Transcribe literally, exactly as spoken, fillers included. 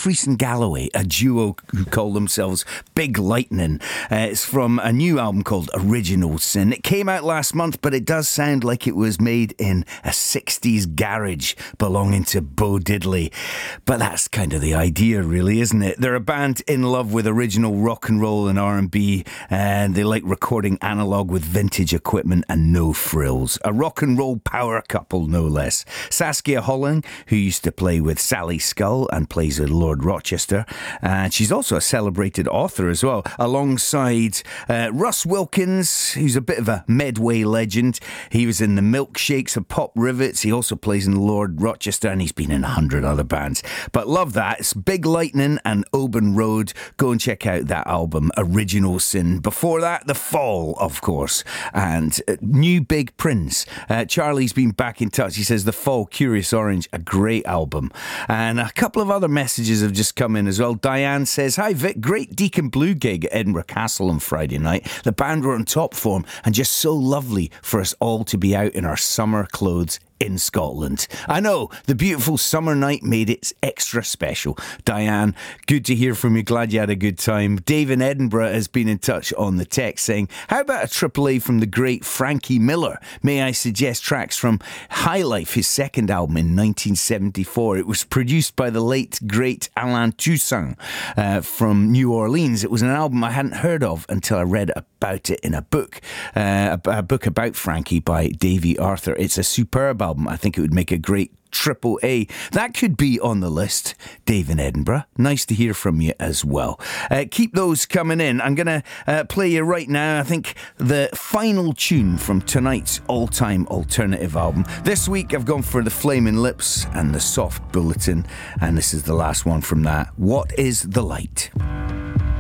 Dumfries and Galloway, a duo who call themselves Big Lightning. Uh, it's from a new album called Original Sin. It came out last month, but it does sound like it was made in a sixties garage belonging to Bo Diddley. But that's kind of the idea, really, isn't it? They're a band in love with original rock and roll and R and B, and they like recording analog with vintage equipment and no frills. A rock and roll power couple, no less. Saskia Holling, who used to play with Sally Skull and plays with Lord Rochester, and she's also a celebrated author as well, alongside uh, Russ Wilkins, who's a bit of a Medway legend. He was in the Milkshakes of Pop Rivets. He also plays in Lord Rochester, and he's been in a hundred other bands. But love that. It's Big Lightning and Oban Road. Go and check out that album, Original Sin. Before that, The Fall, of course, and uh, new Big Prince. Uh, Charlie's been back in touch. He says The Fall, Curious Orange, a great album. And a couple of other messages have just come in as well. Diane says, hi Vic, great Deacon Blue gig at Edinburgh Castle on Friday night. The band were on top form and just so lovely for us all to be out in our summer clothes in Scotland. I know, the beautiful summer night made it extra special. Diane, good to hear from you. Glad you had a good time. Dave in Edinburgh has been in touch on the text saying, how about a triple A from the great Frankie Miller? May I suggest tracks from High Life, his second album in nineteen seventy-four. It was produced by the late, great Alain Toussaint uh, from New Orleans. It was an album I hadn't heard of until I read about it in a book, uh, a, a book about Frankie by Davy Arthur. It's a superb album. I think it would make a great Triple A. That could be on the list. Dave in Edinburgh, nice to hear from you as well. Uh, keep those coming in. I'm going to uh, play you right now, I think, the final tune from tonight's all-time alternative album. This week I've gone for the Flaming Lips and the Soft Bulletin, and this is the last one from that. What is the Light?